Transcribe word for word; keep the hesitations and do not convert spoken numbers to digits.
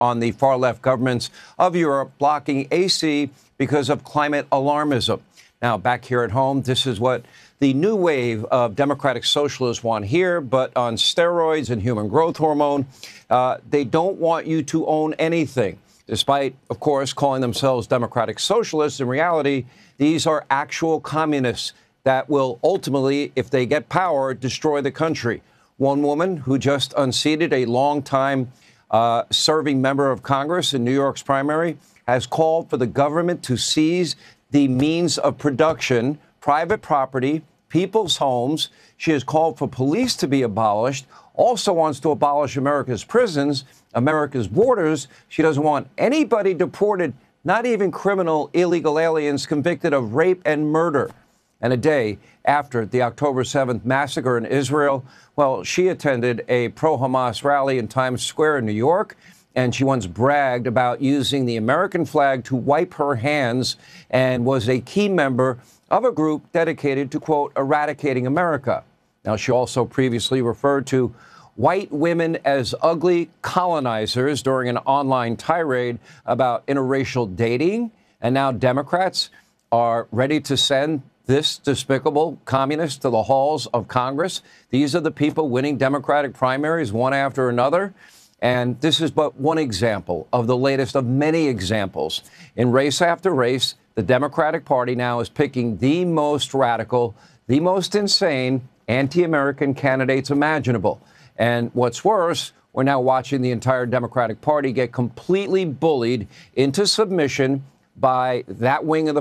on the far-left governments of Europe blocking A C because of climate alarmism. Now, back here at home, this is what the new wave of democratic socialists want here, but on steroids and human growth hormone. Uh, they don't want you to own anything, despite, of course, calling themselves democratic socialists. In reality, these are actual communists that will ultimately, if they get power, destroy the country. One woman who just unseated a longtime uh, serving member of Congress in New York's primary has called for the government to seize the means of production, private property, people's homes. She has called for police to be abolished, also wants to abolish America's prisons, America's borders. She doesn't want anybody deported, not even criminal illegal aliens convicted of rape and murder. And a day after the October seventh massacre in Israel, well, she attended a pro-Hamas rally in Times Square in New York, and she once bragged about using the American flag to wipe her hands and was a key member of a group dedicated to, quote, eradicating America. Now, she also previously referred to white women as ugly colonizers during an online tirade about interracial dating. And now Democrats are ready to send this despicable communist to the halls of Congress. These are the people winning Democratic primaries one after another. And this is but one example of the latest of many examples. In race after race, the Democratic Party now is picking the most radical, the most insane anti-American candidates imaginable. And what's worse, we're now watching the entire Democratic Party get completely bullied into submission by that wing of the